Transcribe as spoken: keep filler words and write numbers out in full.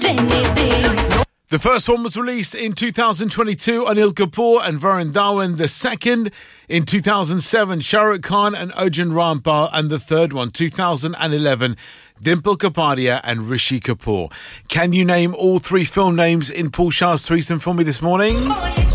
The first one was released in two thousand twenty-two, Anil Kapoor and Varun Dhawan. The second in two thousand seven, Shah Rukh Khan and Arjun Rampal. And the third one, two thousand eleven, Dimple Kapadia and Rishi Kapoor. Can you name all three film names in Paul Shah's threesome for me this morning?